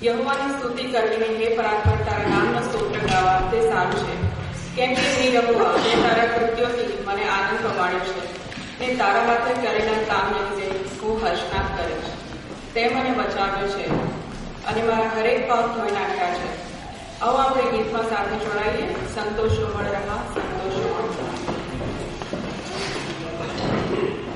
યહોવાની સ્તુતિ કરવીને હે પરાત્પર તારા નામનો સ્તોત્ર ગાવા તે સારું છે, કેમ કે હે યહોવા તે તારા કૃત્યોથી મને આનંદ પમાડ્યો છે ને તારા હાથે કરેલા કામને લીધે હું હર્ષનાદ કરીશ. તે મને બચાવ્યો છે અને મારા હરેક પાપ ધોઈ નાખ્યા છે. આવો આપણે ગીતમાં સાથે જોડાઈએ. સંતોષો મળ રહા સંતોષો